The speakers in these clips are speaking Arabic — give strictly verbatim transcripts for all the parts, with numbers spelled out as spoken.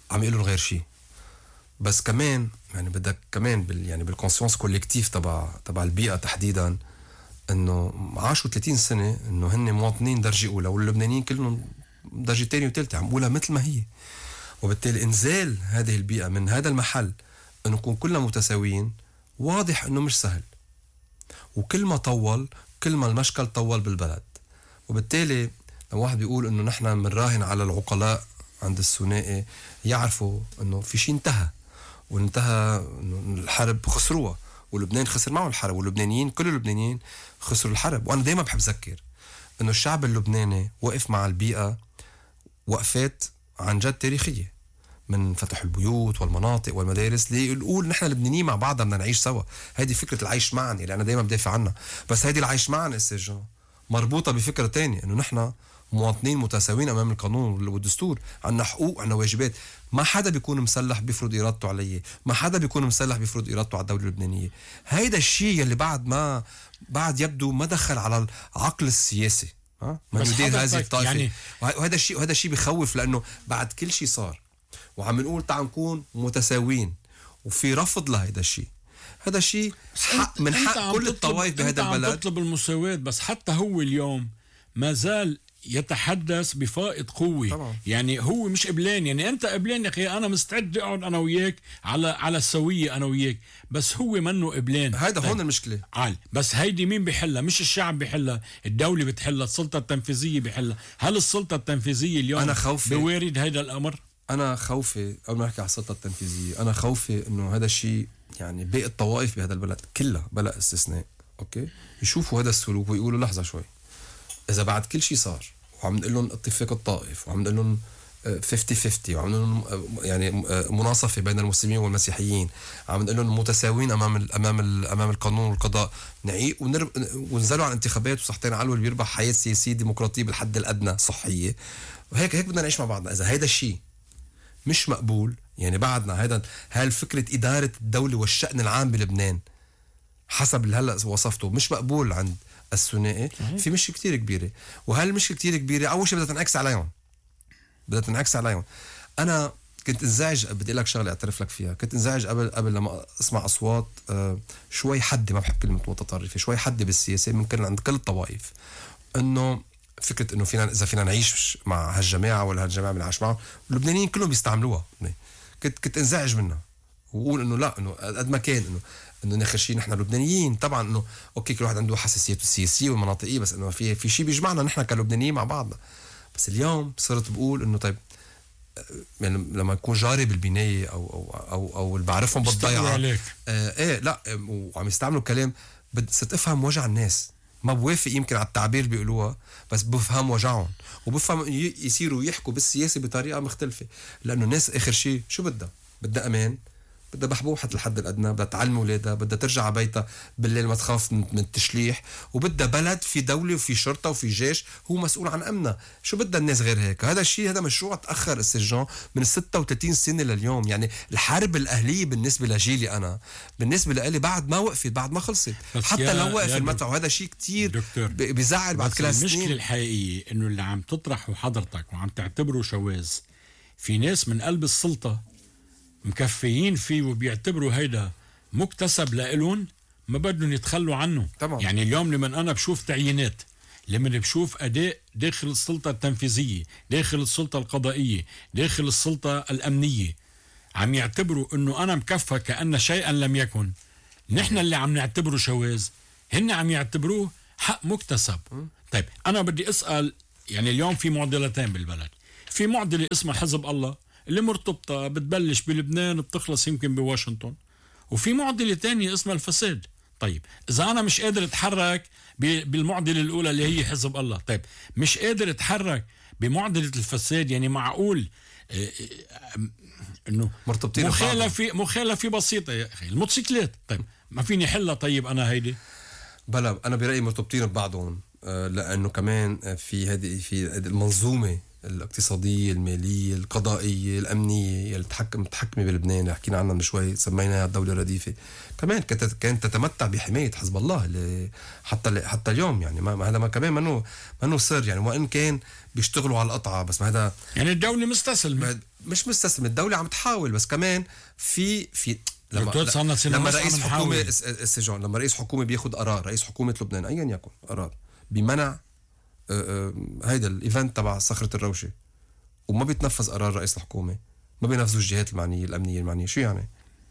عم يقولوا غير شيء. بس كمان يعني بدك كمان بال يعني بالكونسيونس كوليكتيف تبع تبع البيئة تحديدا، انه عاشوا ثلاثين سنة انه هن مواطنين درجة اولى واللبنانيين كلهم درجة ثانية وثالثة، عم بقولها مثل ما هي. وبالتالي انزال هذه البيئة من هذا المحل انه نكون كلنا متساويين، واضح انه مش سهل. وكل ما طول كل ما المشكل طول بالبلد. وبالتالي لو واحد بيقول انه نحن منراهن على العقلاء عند الثنائي يعرفوا انه في شيء انتهى، وانتهى انه الحرب خسروها، ولبنان خسر معه الحرب، واللبنانيين كل اللبنانيين خسروا الحرب. وانا دايما بحب اذكر انه الشعب اللبناني وقف مع البيئة وقفات عن جد تاريخية، من فتح البيوت والمناطق والمدارس لنقول نحن اللبنانيين مع بعض بدنا نعيش سوا. هذه فكرة العيش معا اللي انا دايما بدافع عنها. بس هذه العيش معا استاذ مربوطة بفكرة تانية، انه نحن مواطنين متساويين امام القانون والدستور، عنا حقوق عنا واجبات. ما حدا بيكون مسلح بيفرض ارادته علي، ما حدا بيكون مسلح بيفرض ارادته على الدولة اللبنانية. هيدا الشيء اللي بعد ما بعد يبدو ما دخل على العقل السياسي، ها ما يدير هذه الطائفة يعني. وهذا الشيء وهذا الشيء بخوف، لانه بعد كل شيء صار وعم نقول تعال نكون متساويين وفي رفض لهذا الشيء. هذا الشيء حق من حق كل الطوائف بهذا البلد. عم تطلب المساواة، بس حتى هو اليوم ما زال يتحدث بفائض قوي طبعا. يعني هو مش قبلان، يعني انت قبلان يا اخي انا مستعد اقعد انا وياك على على السويه انا وياك، بس هو منه قبلان. هذا هون المشكله. عال بس هيدي مين بيحلها؟ مش الشعب بيحلها، الدوله بتحلها، السلطه التنفيذيه بيحلها. هل السلطه التنفيذيه اليوم انا خوفي بوارد هيدا الامر؟ انا خوفي قبل ما نحكي على السلطه التنفيذيه، انا خوفي انه هذا الشيء يعني باقي الطوائف بهذا البلد كلها بلا استثناء اوكي يشوفوا هذا السلوك ويقولوا لحظه شوي، اذا بعد كل شيء صار وعم نقول لهم اتفاق الطائف وعم نقول لهم خمسين خمسين وعم نقول لهم يعني مناصفه بين المسلمين والمسيحيين، عم نقول لهم متساويين امام ال امام ال امام القانون والقضاء، نعيق وننزلوا على انتخابات وصحتين علو اللي بيربح حياه سياسيه ديمقراطيه بالحد الادنى صحيه، وهيك هيك بدنا نعيش مع بعضنا. اذا هيدا الشيء مش مقبول يعني بعدنا هيدا هالفكره اداره الدوله والشان العام بلبنان حسب اللي هلا وصفته مش مقبول عند الثنائي، في مشكله كتير كبيره. وهالمشكله كتير كبيره اول شيء بدها تنعكس عليهم، بدها تنعكس عليهم. انا كنت انزعج، بدي لك شغله اعترف لك فيها، كنت انزعج قبل قبل لما اسمع اصوات آه شوي حده، ما بحب كلمه متطرفه، شوي حده بالسياسه من كل عند كل الطوائف، انه فكره انه فينا اذا فينا نعيش مع هالجماعه ولا هالجماعه بنعيش معهم، اللبنانيين كلهم بيستعملوها. كنت كنت انزعج منها وقول انه لا، انه قد ما كان انه انه اخر شيء نحن لبنانيين طبعا انه اوكي كل واحد عنده حساسيته السياسيه والمناطقيه، بس انه في في شيء بيجمعنا نحن كلبنانيين مع بعضنا. بس اليوم صرت بقول انه طيب يعني لما يكون جاري بالبنايه او او او او اللي بعرفهم بالضيعه آه ايه لا وعم يستعملوا كلام، بدي صرت افهم وجع الناس. ما بوافق يمكن على التعبير بيقولوها، بس بفهم وجعهم وبفهم يصيروا يحكوا بالسياسه بطريقه مختلفه، لانه الناس اخر شيء شو بدها؟ بدها امان، بدها بحبوحة الحد الأدنى، بدها تعلم أولادها، بدها ترجع على بيتها بالليل ما تخاف من التشليح، وبدها بلد في دولة وفي شرطة وفي جيش هو مسؤول عن أمنها. شو بدها الناس غير هيك؟ هذا الشيء هذا مشروع تأخر السجان من ستة وثلاثين سنة لليوم. يعني الحرب الأهلية بالنسبة لجيلي أنا بالنسبة لي بعد ما وقفت، بعد ما خلصت، حتى لو وقف المدفع، وهذا شيء كتير بيزعل بعد كل هالسنين. المشكلة الحقيقية إنه اللي عم تطرحه حضرتك وعم تعتبره شواذ، في ناس من قلب السلطة مكفيين فيه وبيعتبروا هيدا مكتسب لإلهم، ما بدهم يتخلوا عنه طبعا. يعني اليوم لما أنا بشوف تعيينات، لما بشوف أداء داخل السلطة التنفيذية، داخل السلطة القضائية، داخل السلطة الأمنية، عم يعتبروا أنه أنا مكفى كأن شيئا لم يكن. نحن اللي عم نعتبره شواذ، هن عم يعتبروه حق مكتسب. طيب أنا بدي أسأل، يعني اليوم في معضلتين بالبلد، في معضلة اسمها حزب الله اللي مرتبطة بتبلش بلبنان بتخلص يمكن بواشنطن، وفي معضلة تانية اسمها الفساد. طيب إذا أنا مش قادر أتحرك بالمعضلة الأولى اللي هي حزب الله، طيب مش قادر أتحرك بمعضلة الفساد، يعني معقول إنه مرتبطين مخالفة مخالفة بسيطة يا أخي الموتوسيكلات، طيب ما فيني حلها. طيب أنا هيدي بلا أنا برأيي مرتبطين ببعضهم، لأنه كمان في هذه في المنظومة الاقتصادية المالية القضائية الأمنية اللي تحكم تحكمي بلبنان اللي حكينا عنها من شوي سميناها الدولة الرديفة، كمان كانت تتمتع بحماية حزب الله اللي حتى حتى اليوم يعني ما هذا ما كمان منه منه سر يعني، وإن كان بيشتغلوا على القطعة، بس ما هذا يعني الدولة مستسلمة مش مستسلم، الدولة عم تحاول، بس كمان في في لما دكتور صار لنا سنة لما ونص رئيس عم حكومة نحاول. الس- السجون لما رئيس حكومة بياخد قرار، رئيس حكومة لبنان ايا يكن قرار بمنع آه، آه، هيدا الايفنت تبع صخرة الروشة، وما بيتنفذ قرار رئيس الحكومة، ما بينفذوا الجهات المعنية الأمنية المعنية، شو يعني؟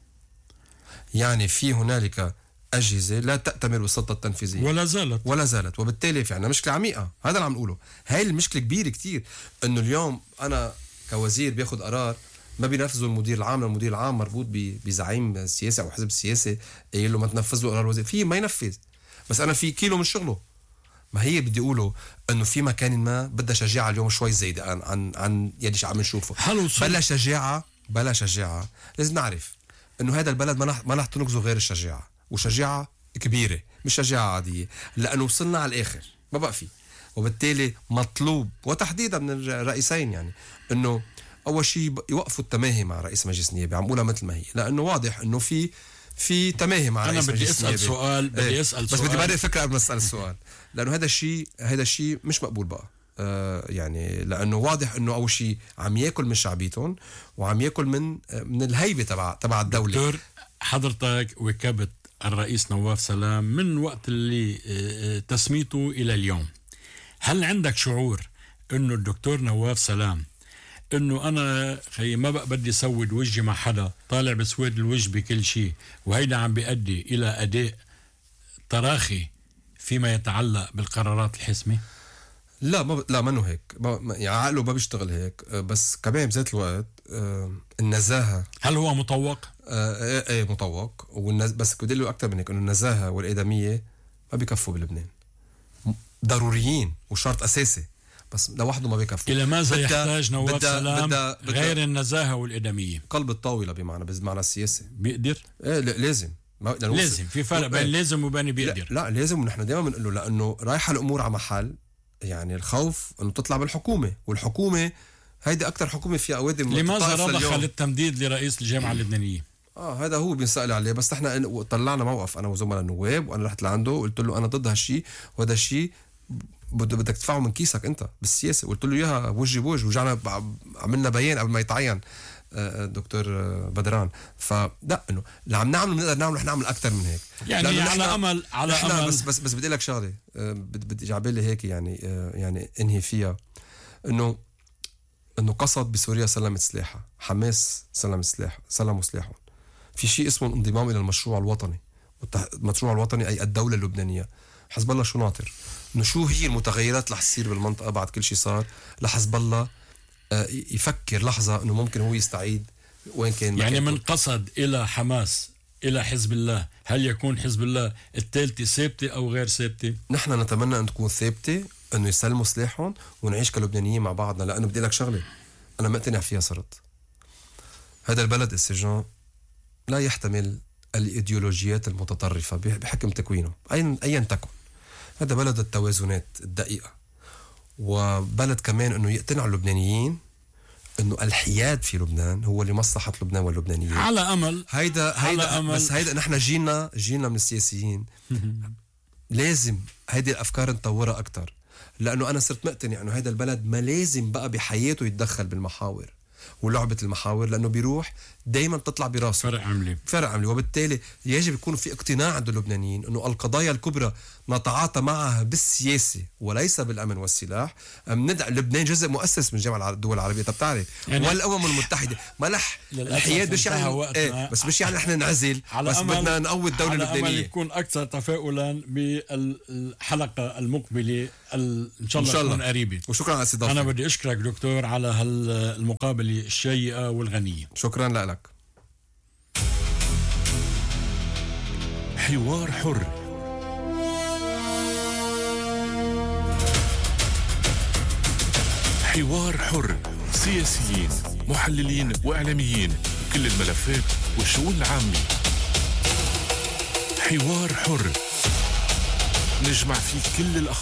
يعني في هنالك أجهزة لا تأتمر بالسلطة التنفيذية ولا زالت. ولا زالت، وبالتالي في عنا مشكلة عميقة. هذا اللي عم نقوله، هاي المشكلة كبيرة كتير، انه اليوم انا كوزير بياخد قرار ما بينفذه المدير العام، المدير العام مربوط ب- بزعيم سياسي او حزب سياسي قايل له ما تنفذ له قرار وزير، في ما ينفذ، بس انا في كيلو من شغله. ما هي بدي اقوله انه في مكان ما بدها شجاعه اليوم شوي زايده عن عن عن يلي شو عم نشوفه. هل وصل- بلا شجاعه بلا شجاعه لازم نعرف انه هذا البلد ما نح ما رح تنقذه غير الشجاعه، وشجاعه كبيره مش شجاعه عاديه، لانه وصلنا على الاخر ما بقى في. وبالتالي مطلوب وتحديدا من الرئيسين يعني انه اول شيء يوقفوا التماهي مع رئيس مجلس النيابه، عم بقولها مثل ما هي، لانه واضح انه في في تماهي مع أنا رئيس بدي مجلس أسأل النيابة. سؤال- بدي إيه، أسأل بس سؤال. بدي برر فكره قبل ما اسال السؤال، لانه هذا الشيء هذا الشيء مش مقبول بقى. آه يعني لانه واضح انه اول شيء عم ياكل من شعبيتهم، وعم ياكل من آه، من الهيبه تبع تبع الدوله. دكتور حضرتك وكبت الرئيس نواف سلام من وقت اللي آه، آه، تسميته إلى اليوم، هل عندك شعور أنه الدكتور نواف سلام أنه أنا خي ما بقى بدي سود وجهي مع حدا، طالع بسويد الوجه بكل شيء، وهيدا عم بيؤدي إلى أداء تراخي فيما يتعلق بالقرارات الحاسمة؟ لا ما ب... لا منه هيك، ما... ما- يعني عقله ما بيشتغل هيك. آه، بس كمان بذات الوقت آه، النزاهه هل هو مطوق؟ آه، ايه ايه مطوق، والنز... بس بدي له اكثر من هيك، انه النزاهه والادميه ما بيكفوا بلبنان، م- ضروريين وشرط اساسي، بس لوحده ما بيكفوا. إلى ماذا بدها- يحتاج نواف بدها- سلام بدها- بدها غير النزاهة والإدمية؟ قلب الطاوله بمعنى بمعنى السياسي. بيقدر؟ ايه لا- لازم ما... لأنه لازم في فرق بين إيه. لازم وبين بيقدر. لا, لا لازم، ونحن دائما بنقول له لانه رايحه الامور على محل، يعني الخوف انه تطلع بالحكومه، والحكومه هيدي اكثر حكومه فيها اوادم لماذا متطائفة رضخ اليوم. التمديد لرئيس الجامعة اللبنانية؟ اه هذا هو بينسأل عليه، بس نحن إن- طلعنا موقف انا وزملاء النواب، وانا رحت لعنده وقلت له انا ضد هالشيء، وهذا الشيء بده بدك تدفعه من كيسك انت بالسياسه، قلت له اياها وجه بوجه، ورجعنا ب- عملنا بيان قبل ما يتعين آه، الدكتور آه، بدران. فلا انه اللي عم نعمله بنقدر نعمله، نحن نعمل اكثر من هيك يعني لأنه على نحن- أمل على نحن أمل بس بس بس بدي لك شغله آه، بد- بدي اجي على بالي هيك يعني آه، يعني انهي فيها، انه انه قصد بسوريا سلمت سلاحها، حماس سلم سلاح سلموا سلاحهم. في شيء اسمه الانضمام الى المشروع الوطني، والتح- المشروع الوطني اي الدوله اللبنانيه. حزب الله شو ناطر؟ انه شو هي المتغيرات اللي رح تصير بالمنطقه بعد كل شيء صار، لحزب الله آه، يفكر لحظه انه ممكن هو يستعيد وين كان يعني مكانته. من قصد إلى حماس إلى حزب الله، هل يكون حزب الله الثالثة ثابتة أو غير ثابتة؟ نحن نتمنى ان تكون ثابته، انه يسلموا سلاحهم ونعيش كلبنانيين مع بعضنا، لانه بدي لك شغله انا مقتنع فيها صرت. هذا البلد السجن لا يحتمل الايديولوجيات المتطرفه بحكم تكوينه ايا ايا تكن. هذا بلد التوازنات الدقيقه، وبلد كمان انه يقتنع اللبنانيين انه الحياد في لبنان هو لمصلحه لبنان واللبنانيين. على أمل هيدا على هيدا أمل. بس هيدا نحن جينا جينا من السياسيين لازم هيدي الافكار نطورها اكثر، لانه انا صرت مقتنع انه هيدا البلد ما لازم بقى بحياته يتدخل بالمحاور ولعبه المحاور، لانه بيروح دائما تطلع براسه فرق عملي. فرق عملي. وبالتالي يجب يكون في اقتناع عند اللبنانيين انه القضايا الكبرى نتعاطى معها بالسياسه وليس بالامن والسلاح. ندعم لبنان جزء مؤسس من جامعه الدول العربيه، طب بتعرف يعني والامم المتحده ملح للأسف الحياد مش انتهى يعني وقتنا. ايه بس مش يعني نحن نعزل، على بس أمل- بدنا نقوي الدوله على أمل اللبنانيه. يكون أكثر تفاؤلا بالحلقة المقبلة ال- إن شاء ان الله شاء تكون الله قريبة. وشكرا على الاستضافه. أنا بدي أشكرك دكتور على هالمقابلة الشيقة والغنية. شكرا لك. حوار حر، حوار حر، سياسيين، محللين وإعلاميين، كل الملفات والشؤون العامة. حوار حر نجمع فيه كل الأخبار